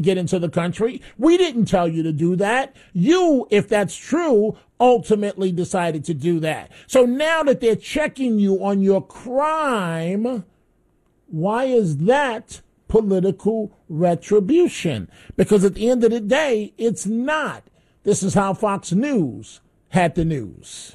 get into the country. We didn't tell you to do that. You, if that's true, ultimately decided to do that. So now that they're checking you on your crime, why is that political retribution? Because at the end of the day, it's not. This is how Fox News had the news.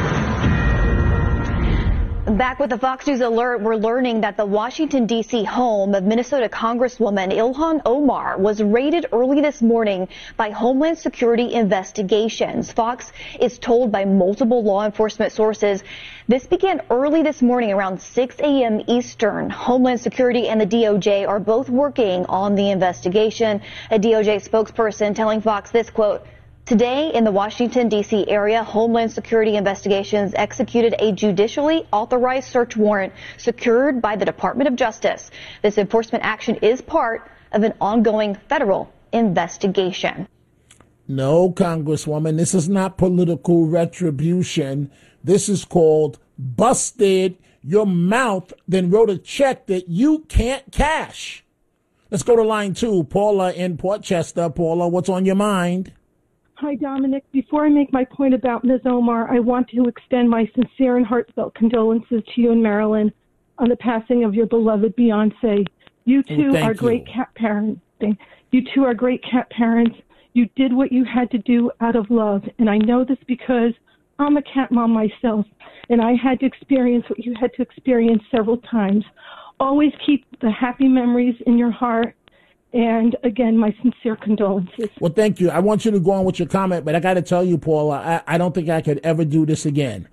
Back with the Fox News alert, we're learning that the Washington, D.C. home of Minnesota Congresswoman Ilhan Omar was raided early this morning by Homeland Security investigations. Fox is told by multiple law enforcement sources this began early this morning around 6 a.m. Eastern. Homeland Security and the DOJ are both working on the investigation. A DOJ spokesperson telling Fox this, quote, "Today in the Washington, D.C. area, Homeland Security Investigations executed a judicially authorized search warrant secured by the Department of Justice. This enforcement action is part of an ongoing federal investigation." No, Congresswoman, this is not political retribution. This is called busted. Your mouth then wrote a check that you can't cash. Let's go to line 2. Paula in Port Chester. Paula, what's on your mind? Hi, Dominic. Before I make my point about Ms. Omar, I want to extend my sincere and heartfelt condolences to you and Marilyn on the passing of your beloved Beyonce. You two are great cat parents. You two are great cat parents. You did what you had to do out of love. And I know this because I'm a cat mom myself, and I had to experience what you had to experience several times. Always keep the happy memories in your heart. And again, my sincere condolences. Well, thank you. I want you to go on with your comment, but I got to tell you, Paula, I don't think I could ever do this again.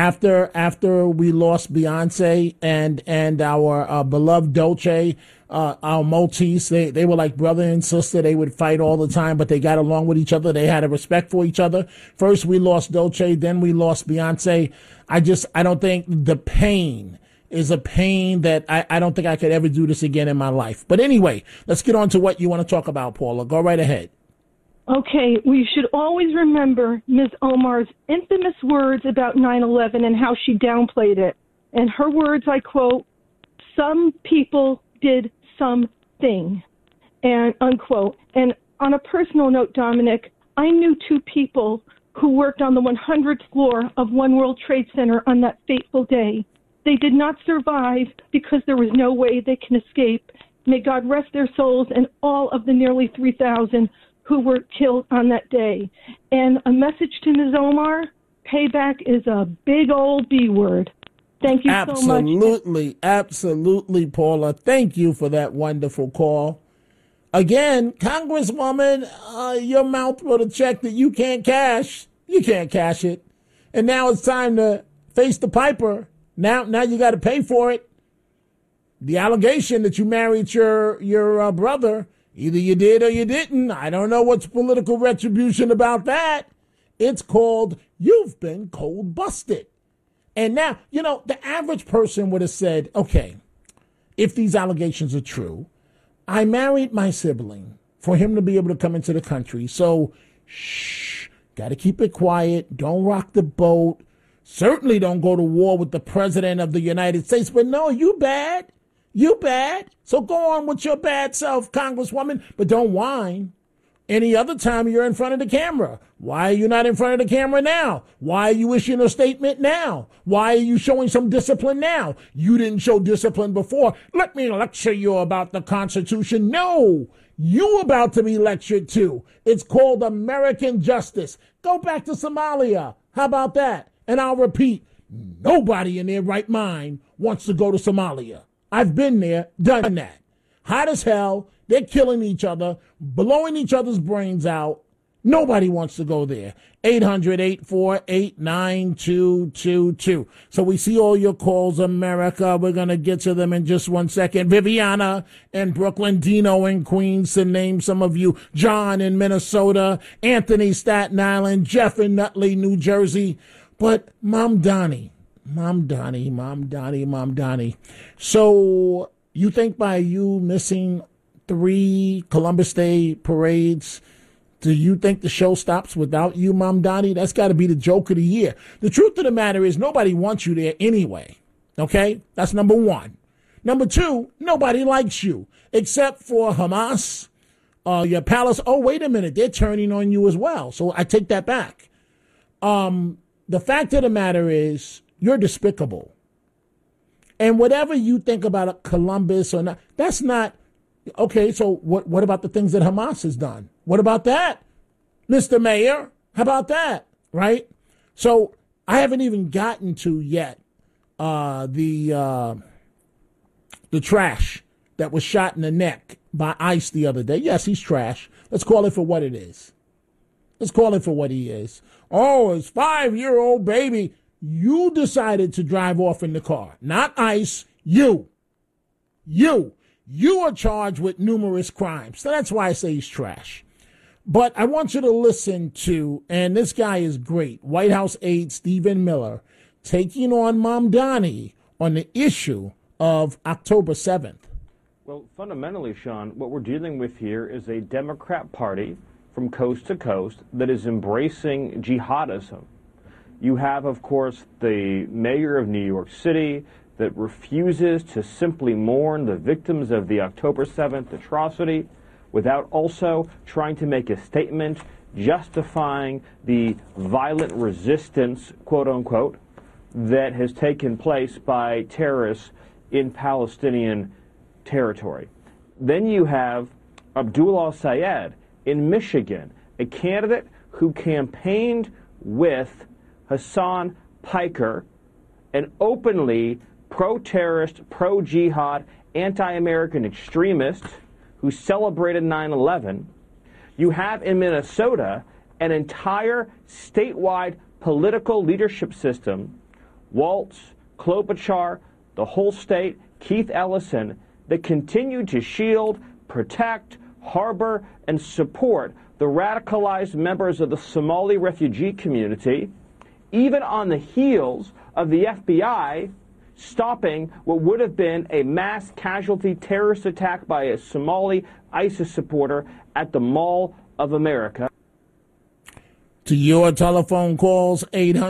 After we lost Beyonce and our beloved Dolce, our Maltese, they were like brother and sister. They would fight all the time, but they got along with each other. They had a respect for each other. First we lost Dolce, then we lost Beyonce. I don't think the pain is a pain that I don't think I could ever do this again in my life. But anyway, let's get on to what you want to talk about, Paula. Go right ahead. Okay, we should always remember Ms. Omar's infamous words about 9/11 and how she downplayed it. And her words, I quote, "Some people did something," and unquote. And on a personal note, Dominic, I knew 2 people who worked on the 100th floor of One World Trade Center on that fateful day. They did not survive because there was no way they can escape. May God rest their souls and all of the nearly 3,000 who were killed on that day. And a message to Ms. Omar, payback is a big old B word. Thank you so much. Absolutely, Paula. Thank you for that wonderful call. Again, Congresswoman, your mouth wrote a check that you can't cash. You can't cash it. And now it's time to face the piper. Now you got to pay for it. The allegation that you married your brother, either you did or you didn't. I don't know what's political retribution about that. It's called you've been cold busted. And now, the average person would have said, okay, if these allegations are true, I married my sibling for him to be able to come into the country. So, got to keep it quiet. Don't rock the boat. Certainly don't go to war with the president of the United States. But no, you bad. You bad. So go on with your bad self, Congresswoman, but don't whine. Any other time you're in front of the camera. Why are you not in front of the camera now? Why are you issuing a statement now? Why are you showing some discipline now? You didn't show discipline before. Let me lecture you about the Constitution. No, you about to be lectured to. It's called American justice. Go back to Somalia. How about that? And I'll repeat, nobody in their right mind wants to go to Somalia. I've been there, done that. Hot as hell. They're killing each other, blowing each other's brains out. Nobody wants to go there. 800-848-9222. So we see all your calls, America. We're going to get to them in just 1 second. Viviana in Brooklyn, Dino in Queens, to name some of you. John in Minnesota, Anthony, Staten Island, Jeff in Nutley, New Jersey. But Mom Donnie. So you think by you missing 3 Columbus Day parades, do you think the show stops without you, Mom Donnie? That's got to be the joke of the year. The truth of the matter is nobody wants you there anyway. Okay? That's number 1. Number 2, nobody likes you except for Hamas, Your palace. Oh, wait a minute. They're turning on you as well. So I take that back. The fact of the matter is you're despicable. And whatever you think about Columbus or not, that's not, okay, so what about the things that Hamas has done? What about that, Mr. Mayor? How about that, right? So I haven't even gotten to yet the trash that was shot in the neck by ICE the other day. Yes, he's trash. Let's call it for what it is. Let's call it for what he is. Oh, his 5-year-old baby. You decided to drive off in the car, not ICE. You are charged with numerous crimes. So that's why I say he's trash. But I want you to listen to, and this guy is great, White House aide Stephen Miller, taking on Mamdani on the issue of October 7th. Well, fundamentally, Sean, what we're dealing with here is a Democrat Party from coast to coast that is embracing jihadism. You have, of course, the mayor of New York City that refuses to simply mourn the victims of the October 7th atrocity without also trying to make a statement justifying the violent resistance, quote unquote, that has taken place by terrorists in Palestinian territory. Then you have Abdullah Sayed in Michigan, a candidate who campaigned with Hassan Piker, an openly pro-terrorist, pro-jihad, anti-American extremist who celebrated 9/11. You have in Minnesota an entire statewide political leadership system, Waltz, Klobuchar, the whole state, Keith Ellison, that continue to shield, protect, harbor, and support the radicalized members of the Somali refugee community, even on the heels of the FBI stopping what would have been a mass casualty terrorist attack by a Somali ISIS supporter at the Mall of America. To your telephone calls,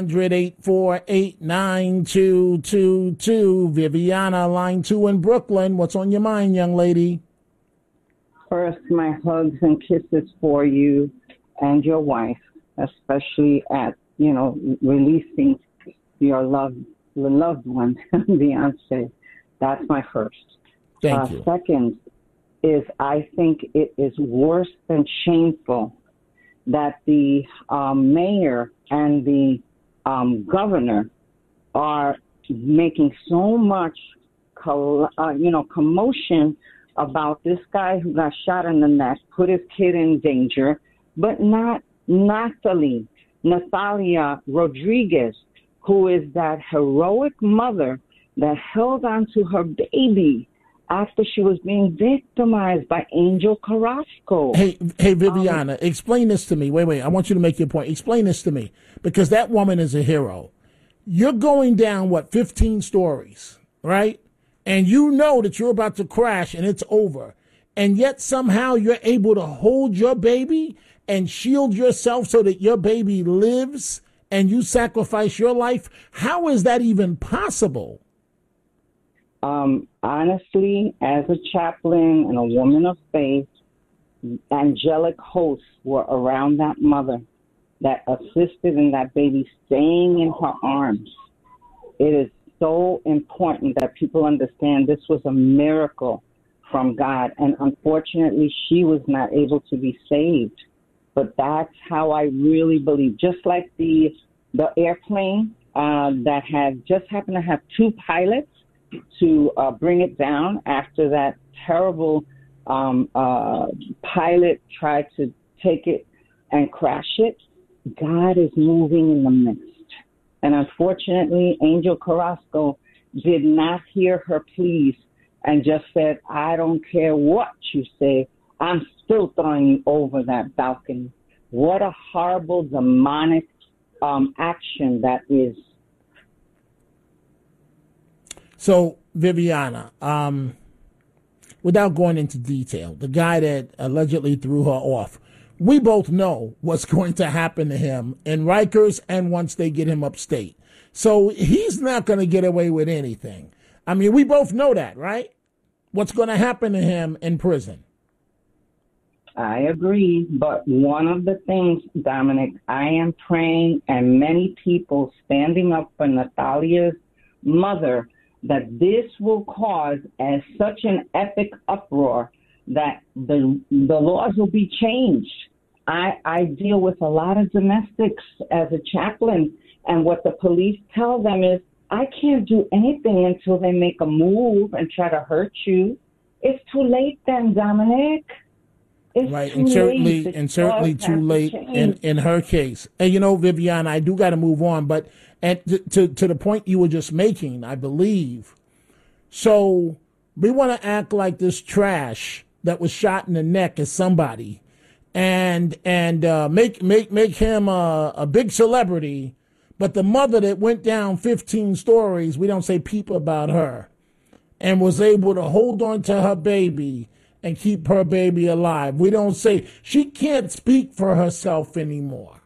800-848-9222. Viviana, line 2 in Brooklyn. What's on your mind, young lady? First, my hugs and kisses for you and your wife, especially at, releasing your loved one, Beyonce. That's my first. Thank you. Second is I think it is worse than shameful that the mayor and the governor are making so much, commotion about this guy who got shot in the neck, put his kid in danger, but not Natalia Rodriguez, who is that heroic mother that held on to her baby after she was being victimized by Angel Carrasco. Hey, Viviana, explain this to me. Wait, I want you to make your point. Explain this to me, because that woman is a hero. You're going down, 15 stories, right? And you know that you're about to crash and it's over. And yet somehow you're able to hold your baby and shield yourself so that your baby lives and you sacrifice your life. How is that even possible? Honestly, as a chaplain and a woman of faith, angelic hosts were around that mother that assisted in that baby staying in her arms. It is so important that people understand this was a miracle from God, and unfortunately she was not able to be saved. But that's how I really believe. Just like the airplane that had just happened to have 2 pilots to bring it down after that terrible pilot tried to take it and crash it. God is moving in the midst. And unfortunately, Angel Carrasco did not hear her pleas and just said, I don't care what you say, I'm still throwing you over that balcony. What a horrible, demonic action that is. So, Viviana, without going into detail, the guy that allegedly threw her off, we both know what's going to happen to him in Rikers and once they get him upstate. So he's not going to get away with anything. I mean, we both know that, right? What's going to happen to him in prison? I agree. But one of the things, Dominic, I am praying, and many people standing up for Natalia's mother, that this will cause as such an epic uproar that the laws will be changed. I deal with a lot of domestics as a chaplain, and what the police tell them is, I can't do anything until they make a move and try to hurt you. It's too late then, Dominic. It's right, too and certainly too late in her case. And Vivian, I do got to move on, but to the point you were just making, I believe. So we want to act like this trash that was shot in the neck is somebody, and make him a big celebrity. But the mother that went down 15 stories, we don't say peep about her, and was able to hold on to her baby and keep her baby alive. We don't say she can't speak for herself anymore.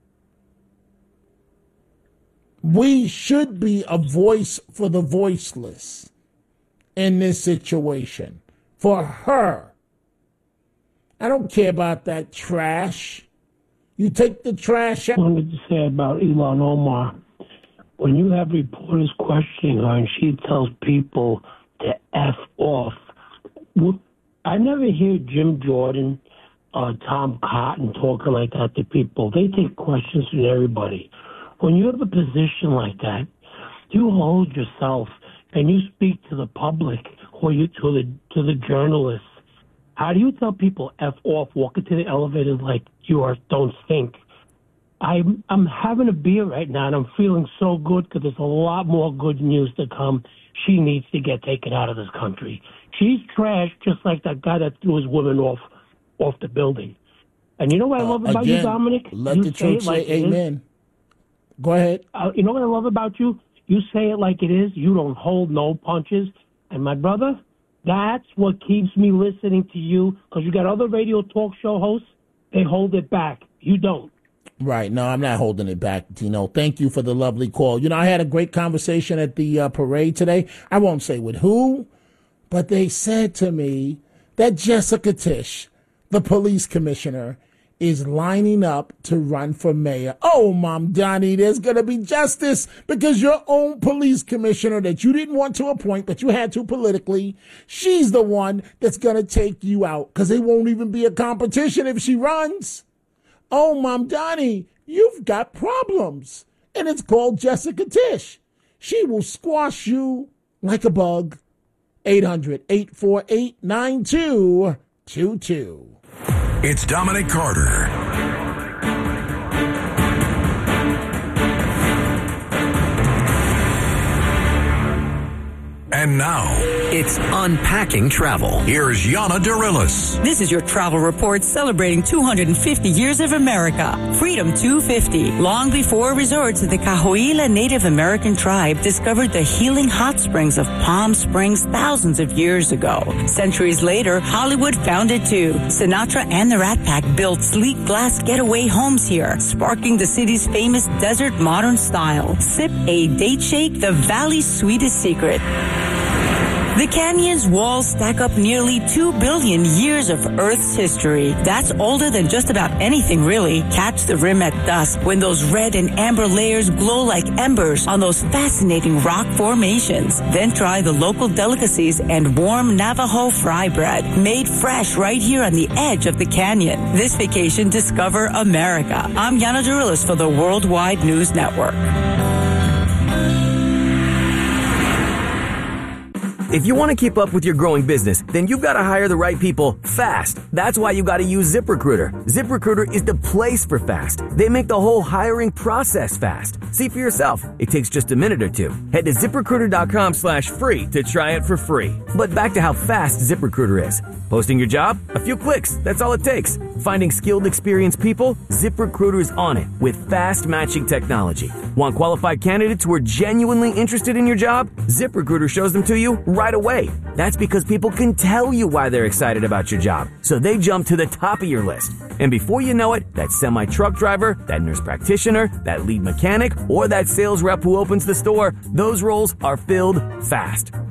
We should be a voice for the voiceless in this situation. For her. I don't care about that trash. You take the trash out. I wanted to say about Ilhan Omar. When you have reporters questioning her and she tells people to F off, I never hear Jim Jordan or Tom Cotton talking like that to people. They take questions from everybody. When you have a position like that, you hold yourself and you speak to the public or you to the journalists. How do you tell people F off, walk into the elevator like you don't stink? I'm having a beer right now, and I'm feeling so good because there's a lot more good news to come. She needs to get taken out of this country. She's trash, just like that guy that threw his woman off the building. And you know what I love about you, Dominic? Let the church say amen. Go ahead. You know what I love about you? You say it like it is. You don't hold no punches. And my brother, that's what keeps me listening to you, because you got other radio talk show hosts, they hold it back. You don't. Right. No, I'm not holding it back, Tino. Thank you for the lovely call. I had a great conversation at the parade today. I won't say with who, but they said to me that Jessica Tisch, the police commissioner, is lining up to run for mayor. Oh, Mom Donnie, there's going to be justice, because your own police commissioner that you didn't want to appoint, but you had to politically, she's the one that's going to take you out, because it won't even be a competition if she runs. Oh, Mom Donnie, you've got problems. And it's called Jessica Tisch. She will squash you like a bug. 800-848-9222. It's Dominic Carter. And now, it's Unpacking Travel. Here's Yana Dirilis. This is your travel report celebrating 250 years of America. Freedom 250. Long before resorts, the Cahuilla Native American tribe discovered the healing hot springs of Palm Springs thousands of years ago. Centuries later, Hollywood found it too. Sinatra and the Rat Pack built sleek glass getaway homes here, sparking the city's famous desert modern style. Sip a date shake, the valley's sweetest secret. The canyon's walls stack up nearly 2 billion years of Earth's history. That's older than just about anything, really. Catch the rim at dusk when those red and amber layers glow like embers on those fascinating rock formations. Then try the local delicacies and warm Navajo fry bread, made fresh right here on the edge of the canyon. This vacation, discover America. I'm Yana Dirilis for the Worldwide News Network. If you want to keep up with your growing business, then you've got to hire the right people fast. That's why you got to use ZipRecruiter. ZipRecruiter is the place for fast. They make the whole hiring process fast. See for yourself. It takes just a minute or two. Head to ZipRecruiter.com/free to try it for free. But back to how fast ZipRecruiter is. Posting your job? A few clicks. That's all it takes. Finding skilled, experienced people? ZipRecruiter is on it with fast matching technology. Want qualified candidates who are genuinely interested in your job? ZipRecruiter shows them to you right away. That's because people can tell you why they're excited about your job, so they jump to the top of your list. And before you know it, that semi-truck driver, that nurse practitioner, that lead mechanic, or that sales rep who opens the store, those roles are filled fast.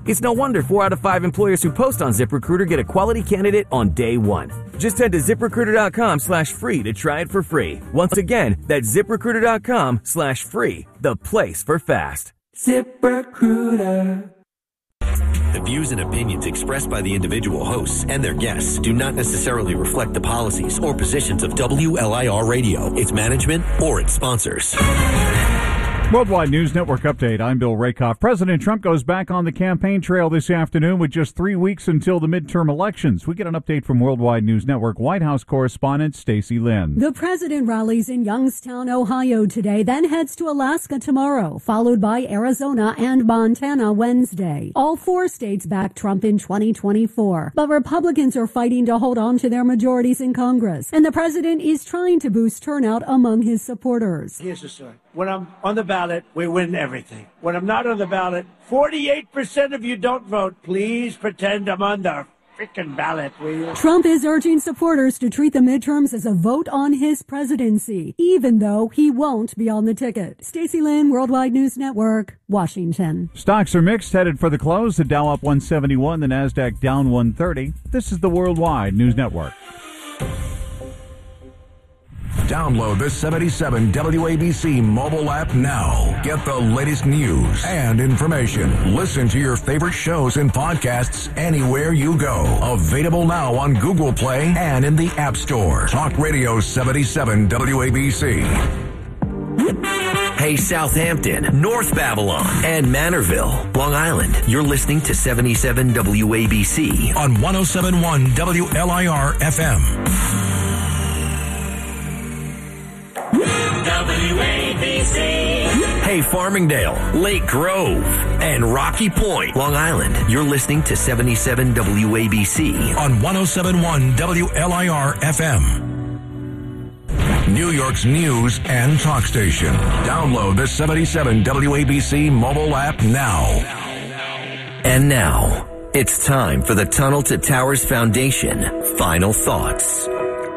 It's no wonder 4 out of 5 employers who post on ZipRecruiter get a quality candidate on day one. Just head to ZipRecruiter.com/free to try it for free. Once again, that's ZipRecruiter.com/free, the place for fast. ZipRecruiter. The views and opinions expressed by the individual hosts and their guests do not necessarily reflect the policies or positions of WLIR Radio, its management, or its sponsors. Worldwide News Network update. I'm Bill Rakoff. President Trump goes back on the campaign trail this afternoon with just 3 weeks until the midterm elections. We get an update from Worldwide News Network White House correspondent Stacey Lynn. The president rallies in Youngstown, Ohio today, then heads to Alaska tomorrow, followed by Arizona and Montana Wednesday. All 4 states back Trump in 2024, but Republicans are fighting to hold on to their majorities in Congress, and the president is trying to boost turnout among his supporters. Here's the story. When I'm on the ballot, we win everything. When I'm not on the ballot, 48% of you don't vote. Please pretend I'm on the freaking ballot, will you? Trump is urging supporters to treat the midterms as a vote on his presidency, even though he won't be on the ticket. Stacey Lynn, Worldwide News Network, Washington. Stocks are mixed, headed for the close. The Dow up 171, the Nasdaq down 130. This is the Worldwide News Network. Download the 77 WABC mobile app now. Get the latest news and information. Listen to your favorite shows and podcasts anywhere you go. Available now on Google Play and in the App Store. Talk Radio 77 WABC. Hey, Southampton, North Babylon, and Manorville, Long Island. You're listening to 77 WABC on 107.1 WLIR FM. WABC. Hey, Farmingdale, Lake Grove, and Rocky Point, Long Island. You're listening to 77 WABC on 107.1 WLIR FM. New York's news and talk station. Download the 77 WABC mobile app now. And now, it's time for the Tunnel to Towers Foundation Final Thoughts.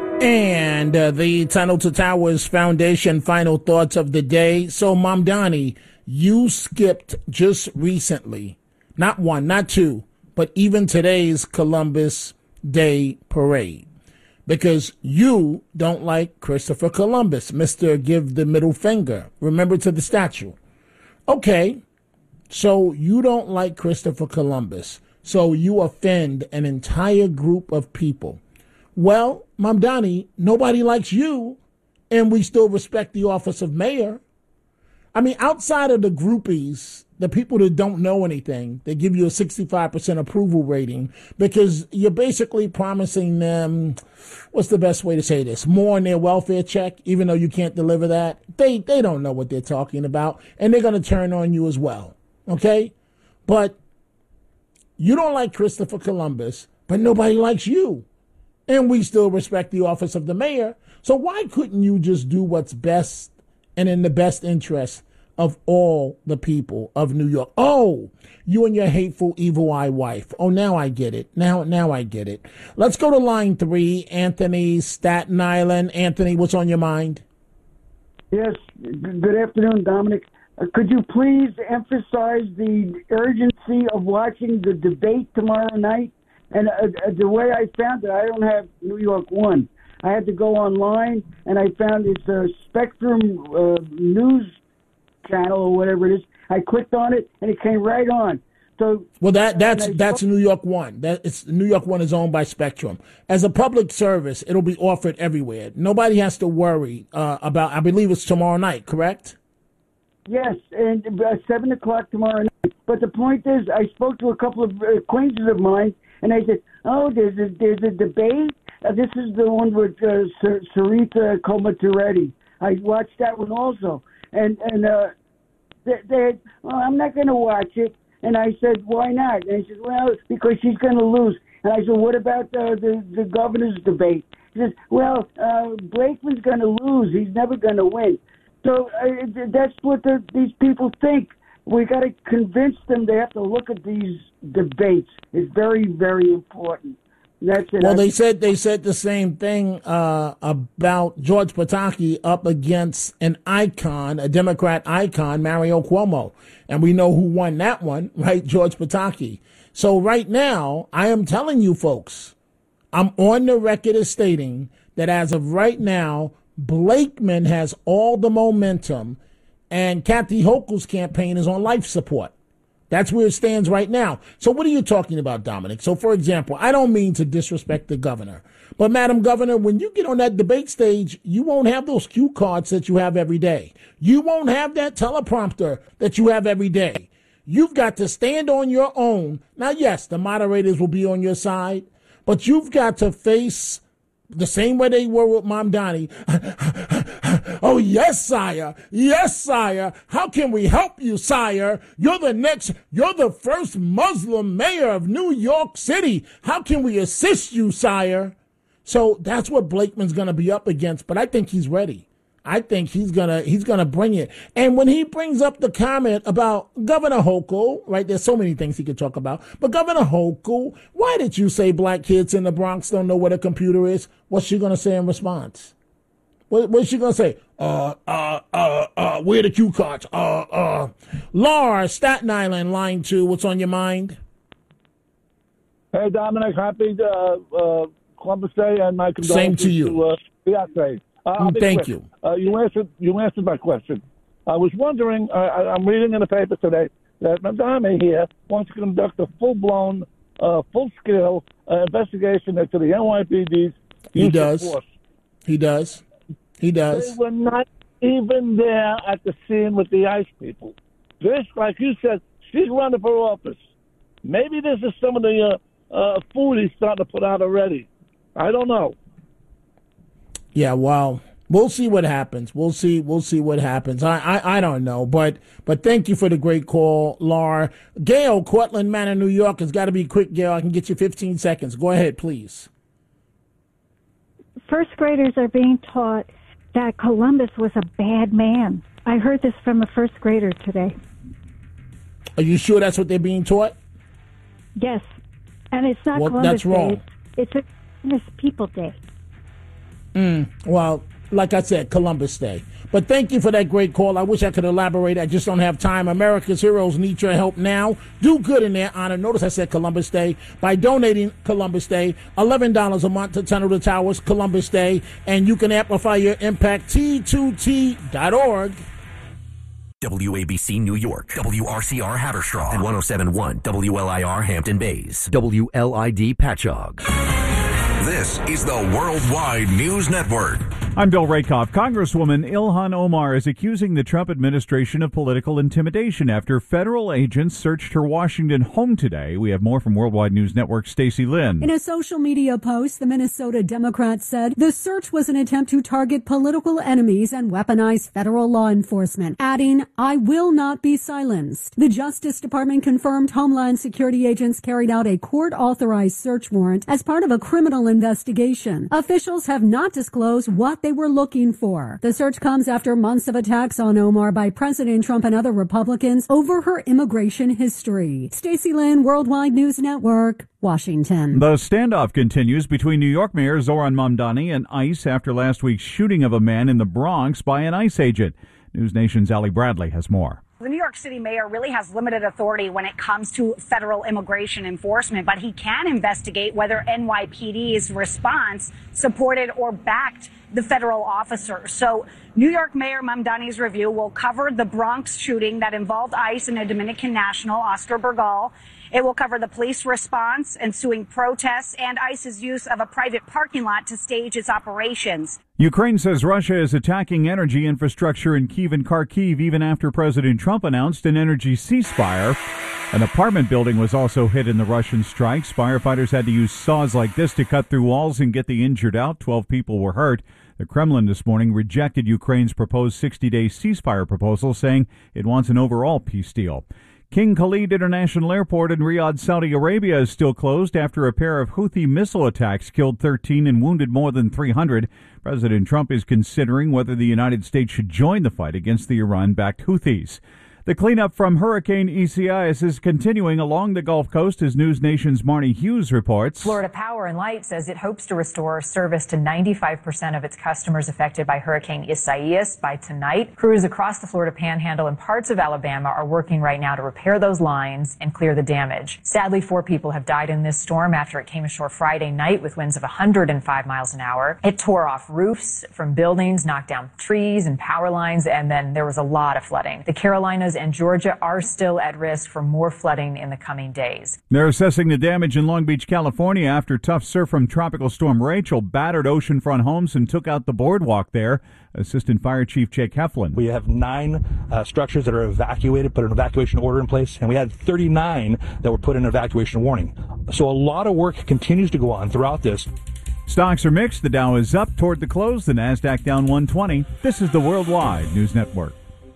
And the Tunnel to Towers Foundation final thoughts of the day. So, Mamdani, you skipped just recently, not 1, not 2, but even today's Columbus Day Parade, because you don't like Christopher Columbus, Mr. Give the Middle Finger. Remember, to the statue. Okay, so you don't like Christopher Columbus, so you offend an entire group of people. Well, Mamdani, nobody likes you, and we still respect the office of mayor. I mean, outside of the groupies, the people that don't know anything, they give you a 65% approval rating because you're basically promising them, what's the best way to say this, more in their welfare check, even though you can't deliver that. They don't know what they're talking about, and they're going to turn on you as well, okay? But you don't like Christopher Columbus, but nobody likes you. And we still respect the office of the mayor. So why couldn't you just do what's best and in the best interest of all the people of New York? Oh, you and your hateful, evil eye wife. Oh, now I get it. Now I get it. Let's go to line 3. Anthony, Staten Island. Anthony, what's on your mind? Yes. Good afternoon, Dominic. Could you please emphasize the urgency of watching the debate tomorrow night? And the way I found it, I don't have New York One. I had to go online, and I found it's a Spectrum news channel or whatever it is. I clicked on it, and it came right on. So, well, that's New York One. New York One is owned by Spectrum. As a public service, it'll be offered everywhere. Nobody has to worry about. I believe it's tomorrow night, correct? Yes, and 7 o'clock tomorrow night. But the point is, I spoke to a couple of acquaintances of mine. And I said, "Oh, there's a debate. This is the one with Sarita Komaturetti. I watched that one also." And they "Well, I'm not going to watch it." And I said, "Why not?" And he said, "Well, because she's going to lose." And I said, "What about the governor's debate?" He says, "Well, Blakeman's going to lose. He's never going to win." So that's what these people think. We got to convince them they have to look at these debates. It's very, very important. That's it. Well, they said the same thing about George Pataki up against an icon, a Democrat icon, Mario Cuomo. And we know who won that one, right? George Pataki. So right now, I am telling you folks, I'm on the record as stating that as of right now, Blakeman has all the momentum and Kathy Hochul's campaign is on life support. That's where it stands right now. So what are you talking about, Dominic? So, for example, I don't mean to disrespect the governor, but Madam Governor, when you get on that debate stage, you won't have those cue cards that you have every day. You won't have that teleprompter that you have every day. You've got to stand on your own. Now, yes, the moderators will be on your side, but you've got to face the same way they were with Mamdani. Oh, yes, sire. Yes, sire. How can we help you, sire? You're the first Muslim mayor of New York City. How can we assist you, sire? So that's what Blakeman's going to be up against, but I think he's ready. I think he's gonna bring it. And when he brings up the comment about Governor Hochul, right? There's so many things he could talk about. But Governor Hochul, why did you say black kids in the Bronx don't know what a computer is? What's she gonna say in response? What's she gonna say? Where the cue cards? Laura, Staten Island, line 2. What's on your mind? Hey, Dominic, happy Columbus Day, and my condolences Same to you. Beyonce. Thank you. You answered my question. I was wondering, I'm reading in the paper today that Mamdani here wants to conduct a full-blown, full-scale investigation into the NYPD's He does. force. He does. He does. They were not even there at the scene with the ICE people. This, like you said, she's running for office. Maybe this is some of the food he's starting to put out already. I don't know. Yeah, well, we'll see what happens. We'll see what happens. I don't know, but thank you for the great call, Laura. Gail, Cortland Manor, New York. It's got to be quick, Gail. I can get you 15 seconds. Go ahead, please. First graders are being taught that Columbus was a bad man. I heard this from a first grader today. Are you sure that's what they're being taught? Yes, and it's not Well, Columbus that's wrong. Day. It's a Columbus People Day. Well, like I said, Columbus Day. But thank you for that great call. I wish I could elaborate. I just don't have time. America's heroes need your help now. Do good in their honor. Notice I said Columbus Day. By donating Columbus Day, $11 a month to Tunnel to Towers, Columbus Day. And you can amplify your impact, T2T.org. WABC New York, WRCR Haverstraw, and 107.1 WLIR Hampton Bays, WLID Patchogue. This is the Worldwide News Network. I'm Bill Rakoff. Congresswoman Ilhan Omar is accusing the Trump administration of political intimidation after federal agents searched her Washington home today. We have more from Worldwide News Network Stacey Lynn. In a social media post, the Minnesota Democrat said the search was an attempt to target political enemies and weaponize federal law enforcement, adding, "I will not be silenced." The Justice Department confirmed Homeland Security agents carried out a court-authorized search warrant as part of a criminal investigation. Officials have not disclosed what they were looking for. The search comes after months of attacks on Omar by President Trump and other Republicans over her immigration history. Stacey Lynn, Worldwide News Network, Washington. The standoff continues between New York Mayor Zohran Mamdani and ICE after last week's shooting of a man in the Bronx by an ICE agent. News Nation's Ali Bradley has more. The New York City mayor really has limited authority when it comes to federal immigration enforcement, but he can investigate whether NYPD's response supported or backed the federal officer. So New York Mayor Mamdani's review will cover the Bronx shooting that involved ICE and a Dominican national, Oscar Burgal. It will cover the police response, ensuing protests, and ICE's use of a private parking lot to stage its operations. Ukraine says Russia is attacking energy infrastructure in Kyiv and Kharkiv even after President Trump announced an energy ceasefire. An apartment building was also hit in the Russian strikes. Firefighters had to use saws like this to cut through walls and get the injured out. 12 people were hurt. The Kremlin this morning rejected Ukraine's proposed 60-day ceasefire proposal, saying it wants an overall peace deal. King Khalid International Airport in Riyadh, Saudi Arabia is still closed after a pair of Houthi missile attacks killed 13 and wounded more than 300. President Trump is considering whether the United States should join the fight against the Iran-backed Houthis. The cleanup from Hurricane Isaias is continuing along the Gulf Coast, as News Nation's Marnie Hughes reports. Florida Power and Light says it hopes to restore service to 95% of its customers affected by Hurricane Isaias by tonight. Crews across the Florida Panhandle and parts of Alabama are working right now to repair those lines and clear the damage. Sadly, 4 people have died in this storm after it came ashore Friday night with winds of 105 miles an hour. It tore off roofs from buildings, knocked down trees and power lines, and then there was a lot of flooding. The Carolinas and Georgia are still at risk for more flooding in the coming days. They're assessing the damage in Long Beach, California after tough surf from Tropical Storm Rachel battered oceanfront homes and took out the boardwalk there. Assistant Fire Chief Jake Heflin. We have 9 structures that are evacuated, put an evacuation order in place, and we had 39 that were put in evacuation warning. So a lot of work continues to go on throughout this. Stocks are mixed. The Dow is up toward the close. The NASDAQ down 120. This is the Worldwide News Network.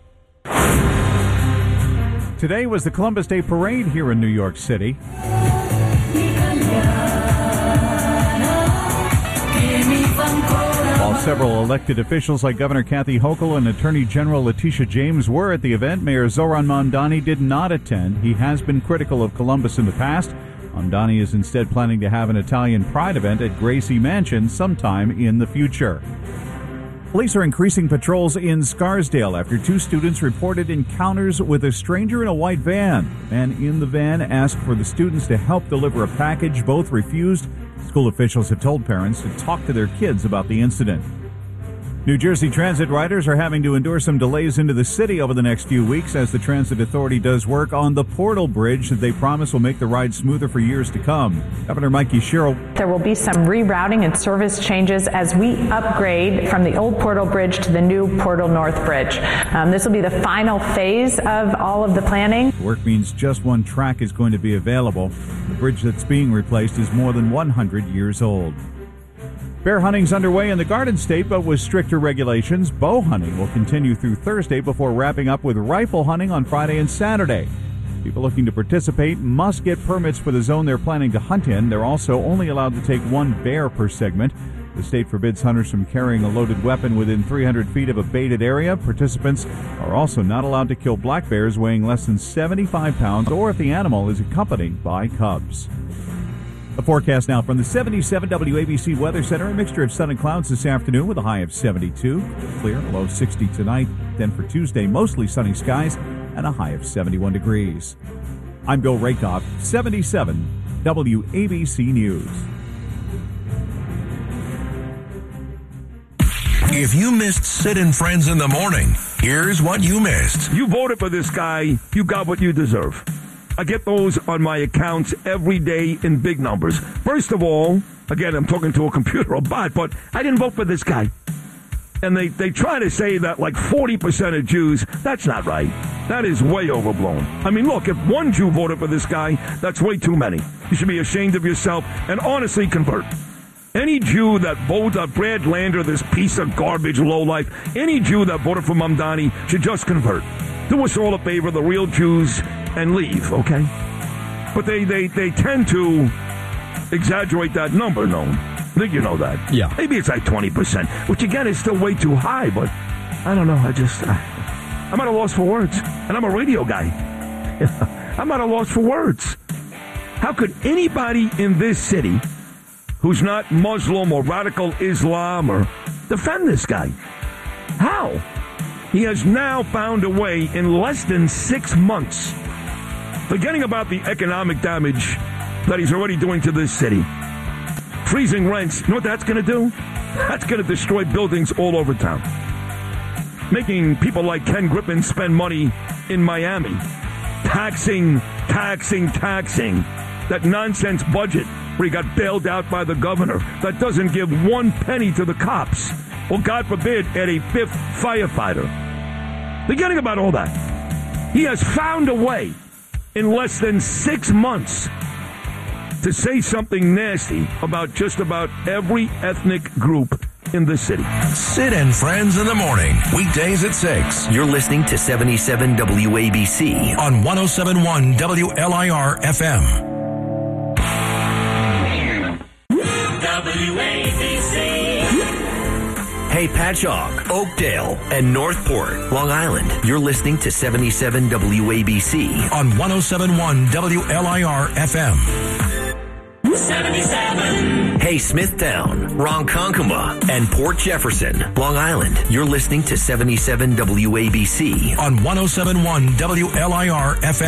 Today was the Columbus Day Parade here in New York City. While several elected officials like Governor Kathy Hochul and Attorney General Letitia James were at the event, Mayor Zoran Mamdani did not attend. He has been critical of Columbus in the past. Mamdani is instead planning to have an Italian Pride event at Gracie Mansion sometime in the future. Police are increasing patrols in Scarsdale after 2 students reported encounters with a stranger in a white van. The man in the van asked for the students to help deliver a package. Both refused. School officials have told parents to talk to their kids about the incident. New Jersey Transit riders are having to endure some delays into the city over the next few weeks as the Transit Authority does work on the Portal Bridge that they promise will make the ride smoother for years to come. Governor Mikey Sherrill. There will be some rerouting and service changes as we upgrade from the old Portal Bridge to the new Portal North Bridge. This will be the final phase of all of the planning. Work means just 1 track is going to be available. The bridge that's being replaced is more than 100 years old. Bear hunting's underway in the Garden State, but with stricter regulations. Bow hunting will continue through Thursday before wrapping up with rifle hunting on Friday and Saturday. People looking to participate must get permits for the zone they're planning to hunt in. They're also only allowed to take 1 bear per segment. The state forbids hunters from carrying a loaded weapon within 300 feet of a baited area. Participants are also not allowed to kill black bears weighing less than 75 pounds or if the animal is accompanied by cubs. The forecast now from the 77 WABC Weather Center. A mixture of sun and clouds this afternoon with a high of 72. Clear, low 60 tonight. Then for Tuesday, mostly sunny skies and a high of 71 degrees. I'm Bill Rakoff, 77 WABC News. If you missed Sid and Friends in the Morning, here's what you missed. You voted for this guy. You got what you deserve. I get those on my accounts every day in big numbers. First of all, again, I'm talking to a computer, a bot, but I didn't vote for this guy. And they try to say that like 40% of Jews, that's not right. That is way overblown. I mean, look, if 1 Jew voted for this guy, that's way too many. You should be ashamed of yourself and honestly convert. Any Jew that voted Brad Lander, this piece of garbage lowlife, any Jew that voted for Mamdani should just convert. Do us all a favor, the real Jews, and leave, okay? But they tend to exaggerate that number, no? I think you know that. Yeah. Maybe it's like 20%, which again is still way too high, but I don't know. I'm at a loss for words. And I'm a radio guy. I'm at a loss for words. How could anybody in this city who's not Muslim or radical Islam or defend this guy? How? He has now found a way in less than 6 months, forgetting about the economic damage that he's already doing to this city. Freezing rents, you know what that's going to do? That's going to destroy buildings all over town. Making people like Ken Griffin spend money in Miami. Taxing. That nonsense budget where he got bailed out by the governor that doesn't give 1 penny to the cops. Or, God forbid, add a 5th firefighter. Forgetting about all that. He has found a way in less than 6 months to say something nasty about just about every ethnic group in the city. Sid and Friends in the Morning, weekdays at 6. You're listening to 77 WABC on 107.1 WLIR FM. Hey, Hey, Patchogue, Oakdale, and Northport, Long Island. You're listening to 77 WABC on 107.1 WLIR FM. 77. Hey, Smithtown, Ronkonkoma, and Port Jefferson, Long Island. You're listening to 77 WABC on 107.1 WLIR FM.